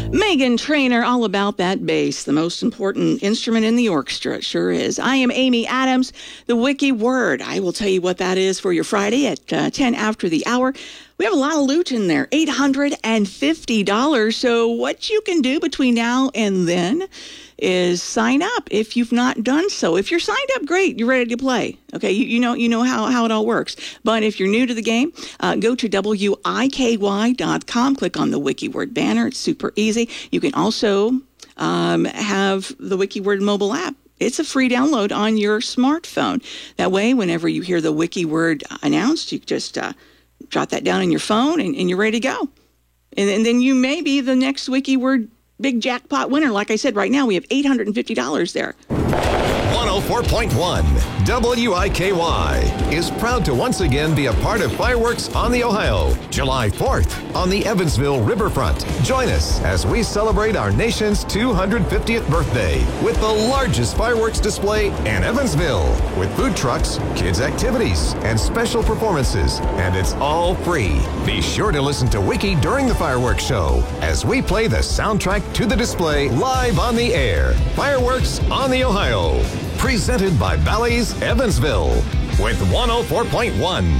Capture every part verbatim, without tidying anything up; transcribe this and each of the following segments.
Meghan Trainor, all about that bass, the most important instrument in the orchestra. It sure is. I am Amy Adams, the Wiki Word. I will tell you what that is for your Friday at uh, ten after the hour. We have a lot of loot in there, eight hundred fifty dollars. So what you can do between now and then is sign up if you've not done so. If you're signed up, great, you're ready to play. Okay, you, you know you know how, how it all works. But if you're new to the game, uh, go to W I K Y dot com, click on the WikiWord banner. It's super easy. You can also um, have the WikiWord mobile app. It's a free download on your smartphone. That way, whenever you hear the WikiWord announced, you just uh, jot that down on your phone and, and you're ready to go. And, and then you may be the next WikiWord big jackpot winner. Like I said, right now we have eight hundred fifty dollars there. one oh four point one W I K Y is proud to once again be a part of Fireworks on the Ohio, July fourth on the Evansville Riverfront. Join us as we celebrate our nation's two hundred fiftieth birthday with the largest fireworks display in Evansville, with food trucks, kids' activities, and special performances, and it's all free. Be sure to listen to Wiki during the fireworks show as we play the soundtrack to the display live on the air. Fireworks on the Ohio. Presented by Bally's Evansville with one oh four point one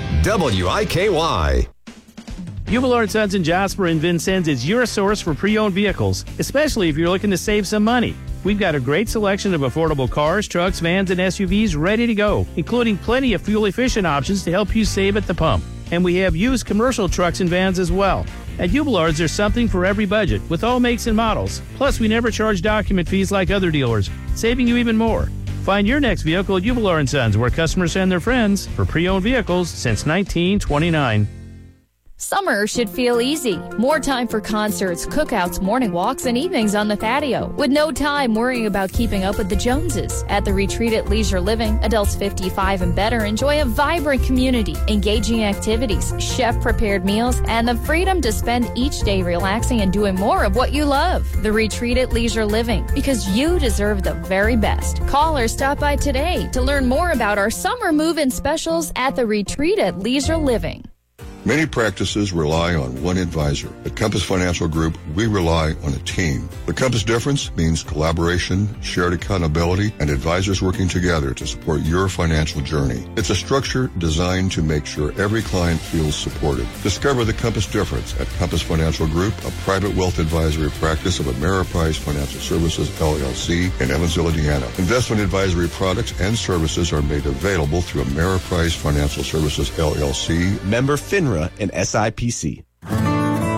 W I K Y. Hubler and Sons in Jasper and Vincennes is your source for pre-owned vehicles, especially if you're looking to save some money. We've got a great selection of affordable cars, trucks, vans, and S U Vs ready to go, including plenty of fuel-efficient options to help you save at the pump. And we have used commercial trucks and vans as well. At Hubelards, there's something for every budget, with all makes and models. Plus, we never charge document fees like other dealers, saving you even more. Find your next vehicle at Hubelar and Sons, where customers send their friends for pre-owned vehicles since nineteen twenty-nine. Summer should feel easy. More time for concerts, cookouts, morning walks, and evenings on the patio, with no time worrying about keeping up with the Joneses. At the Retreat at Leisure Living, adults fifty-five and better enjoy a vibrant community, engaging activities, chef-prepared meals, and the freedom to spend each day relaxing and doing more of what you love. The Retreat at Leisure Living, because you deserve the very best. Call or stop by today to learn more about our summer move-in specials at the Retreat at Leisure Living. Many practices rely on one advisor. At Compass Financial Group, we rely on a team. The Compass difference means collaboration, shared accountability, and advisors working together to support your financial journey. It's a structure designed to make sure every client feels supported. Discover the Compass difference at Compass Financial Group, a private wealth advisory practice of Ameriprise Financial Services, L L C, in Evansville, Indiana. Investment advisory products and services are made available through Ameriprise Financial Services, L L C. Member FINRA and S I P C.